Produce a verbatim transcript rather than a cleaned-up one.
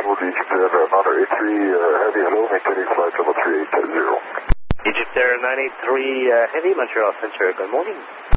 with Egypt Air, Mount eight three uh, Heavy, hello, maintaining flight level three eight zero. Egypt Air nine eight three uh, Heavy, Montreal Center, good morning.